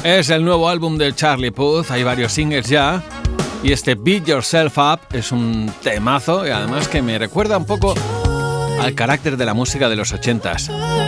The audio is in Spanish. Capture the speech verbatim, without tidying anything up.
Es el nuevo álbum de Charlie Puth, hay varios singles ya. Y este Beat Yourself Up es un temazo y además que me recuerda un poco al carácter de la música de los ochentas.